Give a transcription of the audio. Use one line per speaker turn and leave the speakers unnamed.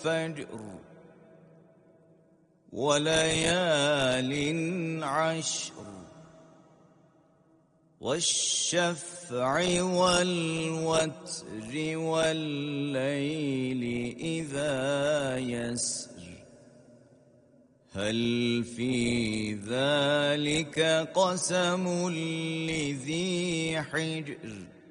والفجر وليال عشر والشفع والوتر والليل إذا يسر هل في ذلك قسم لذي حجر